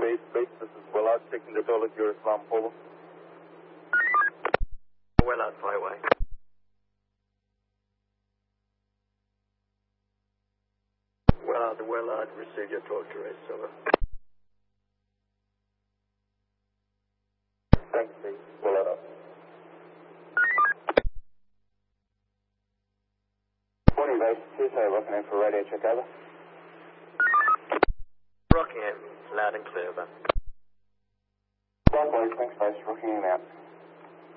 Beat, this is Willard, taking the toll at your Islam Polo. Willard, Highway. Willard, receive your talk to race, over. Thanks, Beat. Willard up. 20 base, Tuesday, Rockingham for radio check, over. Rockingham, loud and clear, over. Likewise, thanks, base, Rockingham out.